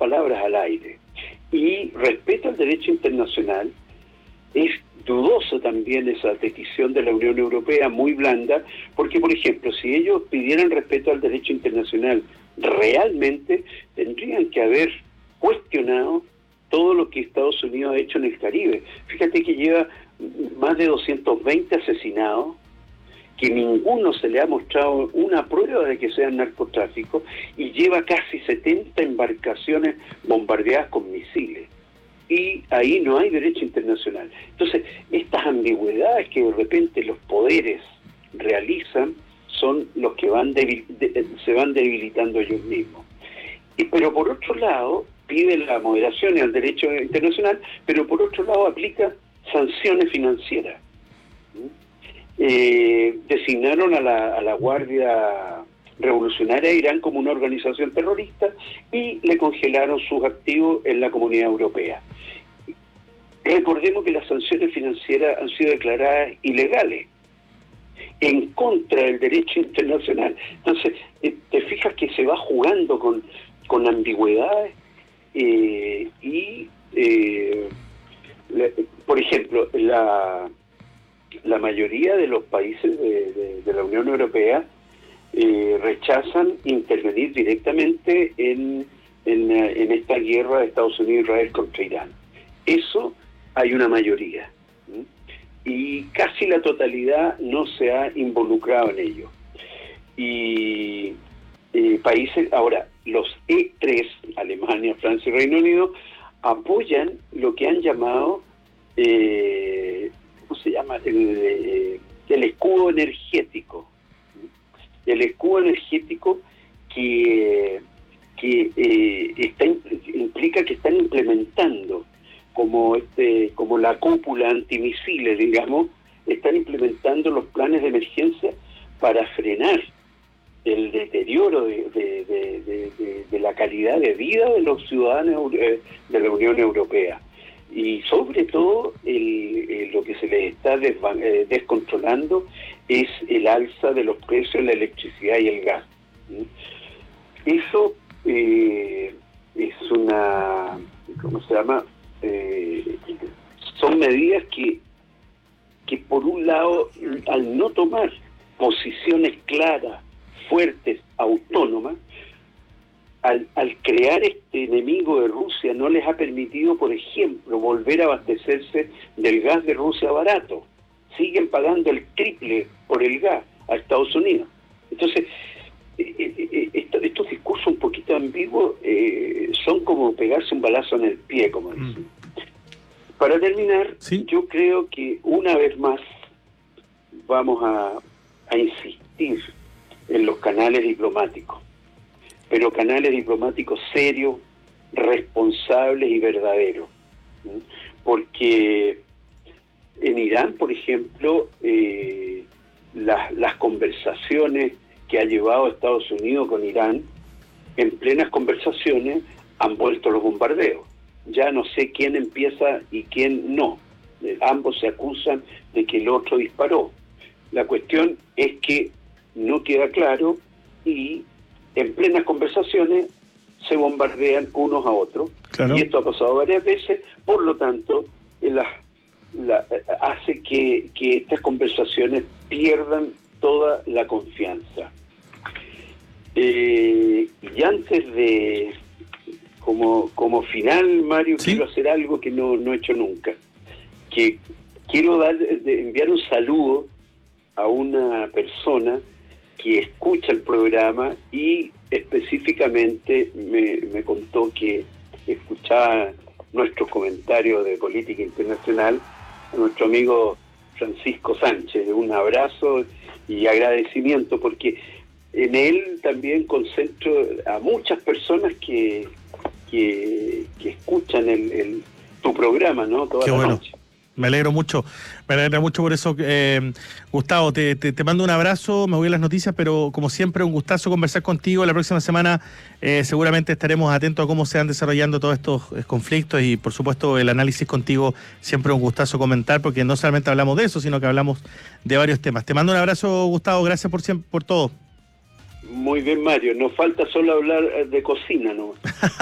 palabras al aire. Y respeto al derecho internacional, es dudoso también esa petición de la Unión Europea, muy blanda, porque, por ejemplo, si ellos pidieran respeto al derecho internacional, realmente tendrían que haber cuestionado todo lo que Estados Unidos ha hecho en el Caribe. Fíjate que lleva más de 220 asesinados, que ninguno se le ha mostrado una prueba de que sea narcotráfico, y lleva casi 70 embarcaciones bombardeadas con misiles. Y ahí no hay derecho internacional. Entonces, estas ambigüedades que de repente los poderes realizan son los que se van debilitando ellos mismos. Pero por otro lado, pide la moderación al derecho internacional, pero por otro lado aplica sanciones financieras. Designaron a la Guardia Revolucionaria de Irán como una organización terrorista y le congelaron sus activos en la Comunidad Europea. Recordemos que las sanciones financieras han sido declaradas ilegales, en contra del derecho internacional. Entonces, te fijas que se va jugando con ambigüedades por ejemplo, la mayoría de los países de la Unión Europea rechazan intervenir directamente en esta guerra de Estados Unidos e Israel contra Irán. Eso hay una mayoría, y casi la totalidad no se ha involucrado en ello. Y países, ahora, los E3, Alemania, Francia y Reino Unido, apoyan lo que han llamado, ¿cómo se llama? El escudo energético. El escudo energético que implica que están implementando como la cúpula antimisiles, digamos, están implementando los planes de emergencia para frenar el deterioro de la calidad de vida de los ciudadanos de la Unión Europea. Y sobre todo lo que se les está descontrolando es el alza de los precios de la electricidad y el gas. Eso es una, ¿cómo se llama? Son medidas que por un lado, al no tomar posiciones claras, fuertes, autónomas, al crear este enemigo de Rusia, no les ha permitido, por ejemplo, volver a abastecerse del gas de Rusia barato. Siguen pagando el triple por el gas a Estados Unidos. Entonces, estos discursos un poquito ambiguos son como pegarse un balazo en el pie, como dicen. Para terminar, ¿sí? Yo creo que una vez más vamos a insistir en los canales diplomáticos, pero canales diplomáticos serios, responsables y verdaderos. Porque en Irán, por ejemplo, las conversaciones que ha llevado Estados Unidos con Irán, en plenas conversaciones han vuelto los bombardeos. Ya no sé quién empieza y quién no. Ambos se acusan de que el otro disparó. La cuestión es que no queda claro y en plenas conversaciones se bombardean unos a otros. Claro. Y esto ha pasado varias veces, por lo tanto, hace que estas conversaciones pierdan toda la confianza. Y antes de, como final, Mario, ¿sí? Quiero hacer algo que no he hecho nunca. Que quiero enviar un saludo a una persona que escucha el programa y específicamente me contó que escuchaba nuestros comentarios de política internacional, a nuestro amigo Francisco Sánchez. Un abrazo y agradecimiento, porque en él también concentro a muchas personas que escuchan tu programa, ¿no? Toda la noche. Me alegro mucho por eso. Gustavo, te mando un abrazo, me voy a las noticias, pero como siempre un gustazo conversar contigo. La próxima semana seguramente estaremos atentos a cómo se van desarrollando todos estos conflictos y por supuesto el análisis contigo, siempre un gustazo comentar, porque no solamente hablamos de eso, sino que hablamos de varios temas. Te mando un abrazo, Gustavo, gracias por todo. Muy bien, Mario, nos falta solo hablar de cocina, ¿no?